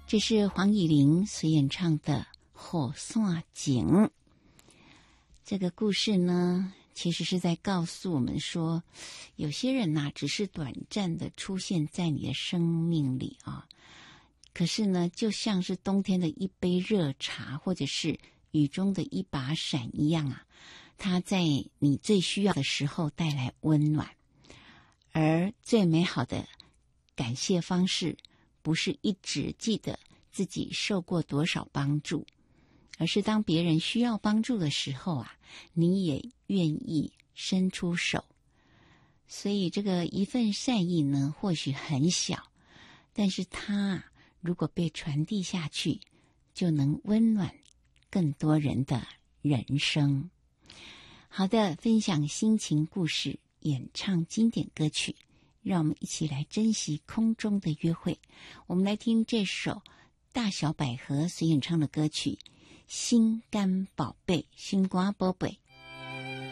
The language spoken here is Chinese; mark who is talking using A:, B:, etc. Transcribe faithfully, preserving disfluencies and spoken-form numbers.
A: 这是黄以玲所演唱的《雨伞情》。这个故事呢，其实是在告诉我们说，有些人呐、啊，只是短暂的出现在你的生命里啊，可是呢，就像是冬天的一杯热茶，或者是雨中的一把伞一样啊，它在你最需要的时候带来温暖。而最美好的感谢方式，不是一直记得自己受过多少帮助，而是当别人需要帮助的时候啊，你也愿意伸出手。所以这个一份善意呢，或许很小，但是它如果被传递下去，就能温暖更多人的人生。好的，分享心情故事，演唱经典歌曲，让我们一起来珍惜空中的约会。我们来听这首大小百合所演唱的歌曲《心肝宝贝》，心肝宝贝。